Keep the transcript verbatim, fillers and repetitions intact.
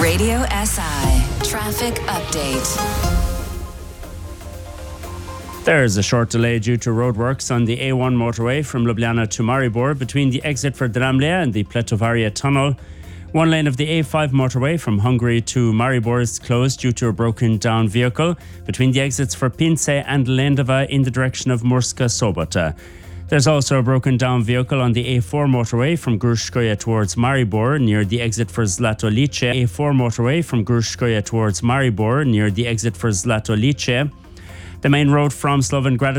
Radio S I Traffic Update. There is a short delay due to roadworks on the A one motorway from Ljubljana to Maribor between the exit for Dramlea and the Pletovaria tunnel. One lane of the A five motorway from Hungary to Maribor is closed due to a broken down vehicle between the exits for Pince and Lendava in the direction of Murska Sobota. There's also a broken down vehicle on the A four motorway from Grushskoye towards Maribor near the exit for Zlatolice. A four motorway from Grushskoye towards Maribor near the exit for Zlatolice. The main road from Slovengrad